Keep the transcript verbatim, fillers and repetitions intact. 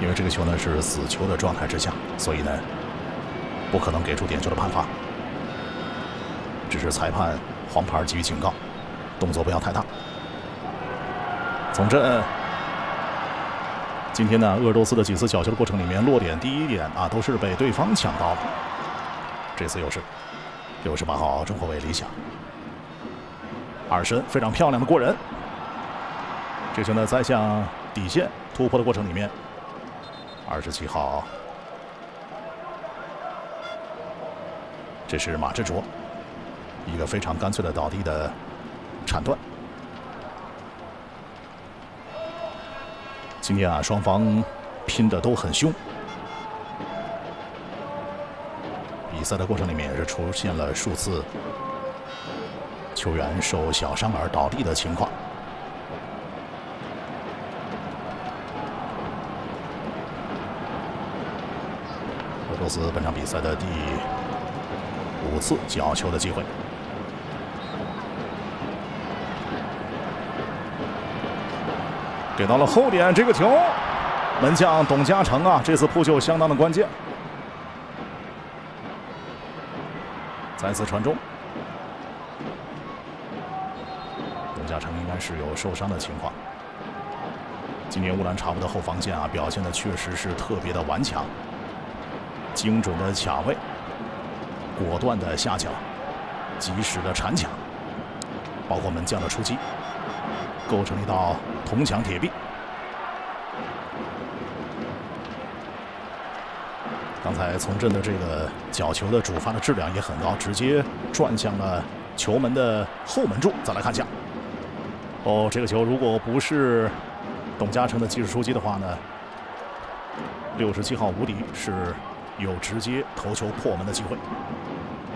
因为这个球呢是死球的状态之下，所以呢不可能给出点球的判罚，只是裁判黄牌给予警告，动作不要太大。从这今天呢，鄂尔多斯的几次角球的过程里面，落点第一点啊都是被对方抢到了，这次又是六十八号中后卫李想，二身非常漂亮的过人。这球呢在向底线突破的过程里面，二十七号，这是马志卓，一个非常干脆的倒地的铲断。今天啊，双方拼的都很凶。比赛的过程里面也是出现了数次球员受小伤而倒地的情况。俄罗斯本场比赛的第五次角球的机会。给到了后点，这个球，门将董嘉诚啊，这次扑救相当的关键。再次传中，董嘉诚应该是有受伤的情况。今年乌兰察布的后防线啊，表现的确实是特别的顽强，精准的卡位，果断的下脚，及时的铲抢，包括门将的出击，构成一道铜墙铁壁。刚才从政的这个角球的主发的质量也很高，直接转向了球门的后门柱。再来看一下，哦，这个球如果不是董嘉诚的技术出击的话呢，六十七号吴迪是有直接头球破门的机会。